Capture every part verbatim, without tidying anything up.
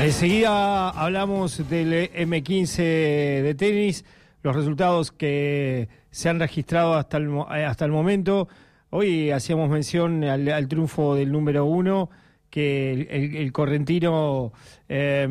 Enseguida hablamos del eme quince de tenis, los resultados que se han registrado hasta el, hasta el momento. Hoy hacíamos mención al, al triunfo del número uno, que el, el, el correntino eh,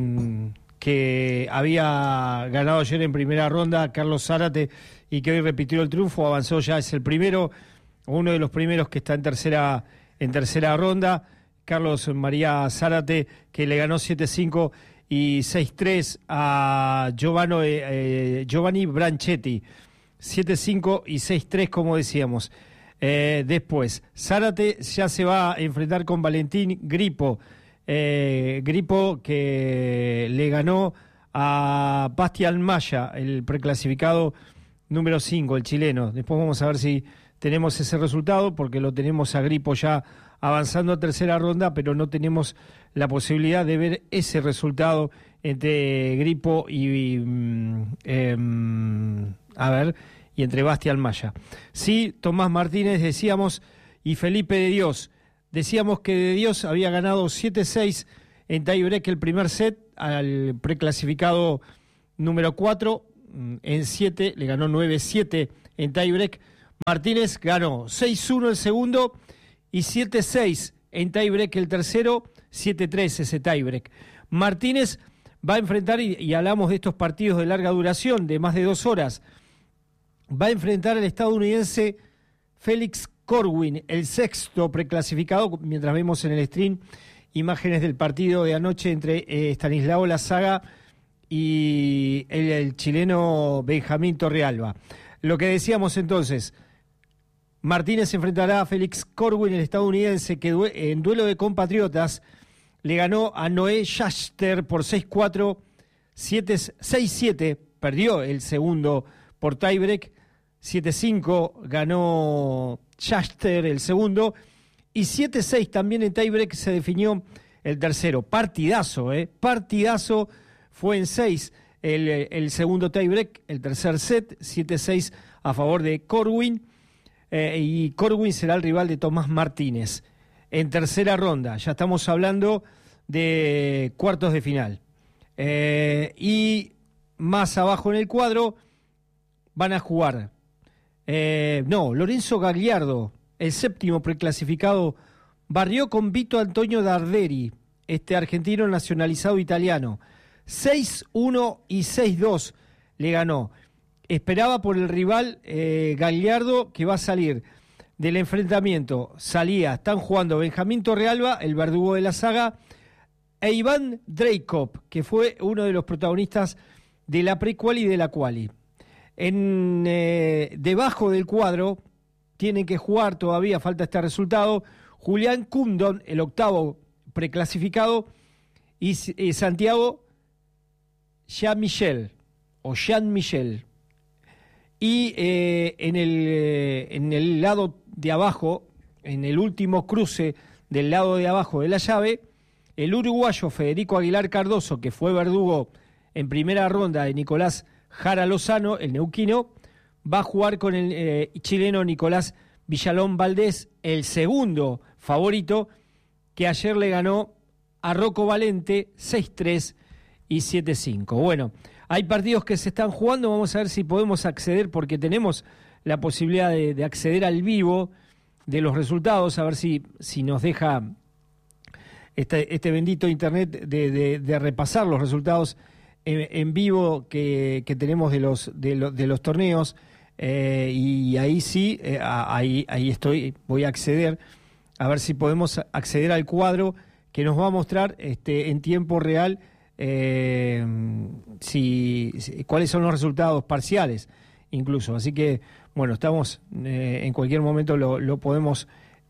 que había ganado ayer en primera ronda, Carlos Zárate, y que hoy repitió el triunfo, avanzó, ya es el primero, uno de los primeros que está en tercera, en tercera ronda. Carlos María Zárate, que le ganó siete cinco y seis tres a Giovanni, eh, Giovanni Branchetti. siete cinco y seis tres, como decíamos. Eh, después, Zárate ya se va a enfrentar con Valentín Gripo. Eh, Gripo que le ganó a Bastián Maya, el preclasificado número cinco, el chileno. Después vamos a ver si tenemos ese resultado, porque lo tenemos a Gripo ya avanzando a tercera ronda, pero no tenemos la posibilidad de ver ese resultado entre Gripo y, eh, a ver, y entre Bastián Maya. Sí, Tomás Martínez, decíamos, y Felipe de Dios. Decíamos que de Dios había ganado siete seis en tiebreak el primer set al preclasificado número cuatro. En siete le ganó nueve siete en tiebreak. Martínez ganó seis uno el segundo y siete seis en tiebreak el tercero, siete tres ese tiebreak. Martínez va a enfrentar, y, y hablamos de estos partidos de larga duración, de más de dos horas, va a enfrentar al estadounidense Félix Corwin, el sexto preclasificado, mientras vemos en el stream imágenes del partido de anoche entre eh, Stanislao Lazaga y el, el chileno Benjamín Torrealba. Lo que decíamos entonces, Martínez enfrentará a Félix Corwin, el estadounidense, que due- en duelo de compatriotas le ganó a Noé Schachter por seis cuatro, seis siete, perdió el segundo por tiebreak, siete cinco ganó Schachter el segundo, y siete seis también en tiebreak se definió el tercero. Partidazo, ¿eh? Partidazo, fue en seis el, el segundo tiebreak, el tercer set, siete seis a favor de Corwin. Eh, y Corwin será el rival de Tomás Martínez en tercera ronda. Ya estamos hablando de cuartos de final. Eh, y más abajo en el cuadro van a jugar. Eh, no, Lorenzo Gagliardo, el séptimo preclasificado, barrió con Vito Antonio Darderi, este argentino nacionalizado italiano. seis uno y seis dos le ganó. Esperaba por el rival eh, Gagliardo, que va a salir del enfrentamiento. Salía, están jugando Benjamín Torrealba, el verdugo de la saga, e Iván Dreikop, que fue uno de los protagonistas de la pre-quali y de la quali. En, eh, debajo del cuadro tienen que jugar, todavía falta este resultado, Julián Cundon, el octavo preclasificado, y eh, Santiago Jean-Michel, o Jean-Michel. Y eh, en, el, eh, en el lado de abajo, en el último cruce del lado de abajo de la llave, el uruguayo Federico Aguilar Cardoso, que fue verdugo en primera ronda de Nicolás Jara Lozano, el neuquino, va a jugar con el eh, chileno Nicolás Villalón Valdés, el segundo favorito, que ayer le ganó a Rocco Valente seis tres y siete cinco. Bueno, hay partidos que se están jugando, vamos a ver si podemos acceder, porque tenemos la posibilidad de, de acceder al vivo de los resultados, a ver si, si nos deja este, este bendito internet de, de, de repasar los resultados en, en vivo que, que tenemos de los, de, lo, de los torneos, eh, y ahí sí, eh, ahí, ahí estoy, voy a acceder, a ver si podemos acceder al cuadro que nos va a mostrar este, en tiempo real Eh, si, si, cuáles son los resultados parciales incluso, así que bueno, estamos eh, en cualquier momento lo, lo podemos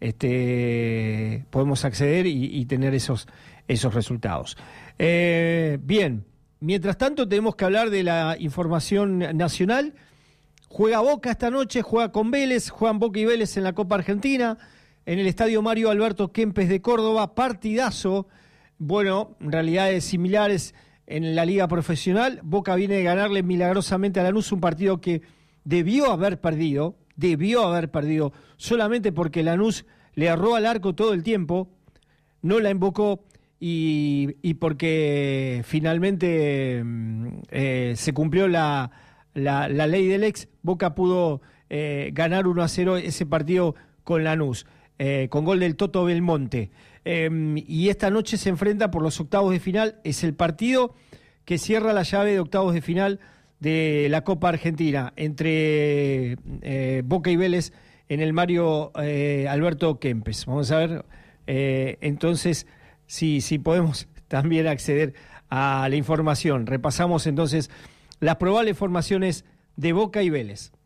este podemos acceder y, y tener esos esos resultados. Eh, bien, mientras tanto tenemos que hablar de la información nacional. Juega Boca esta noche, juega con Vélez, juegan Boca y Vélez en la Copa Argentina en el estadio Mario Alberto Kempes de Córdoba. Partidazo. Bueno, realidades similares en la liga profesional. Boca viene de ganarle milagrosamente a Lanús, un partido que debió haber perdido, debió haber perdido, solamente porque Lanús le erró al arco todo el tiempo, no la invocó, y, y porque finalmente eh, se cumplió la, la, la ley del ex, Boca pudo eh, ganar uno a cero ese partido con Lanús, eh, con gol del Toto Belmonte. Eh, y esta noche se enfrenta por los octavos de final, es el partido que cierra la llave de octavos de final de la Copa Argentina, entre eh, Boca y Vélez en el Mario eh, Alberto Kempes. Vamos a ver, eh, entonces, si, si podemos también acceder a la información. Repasamos entonces las probables formaciones de Boca y Vélez.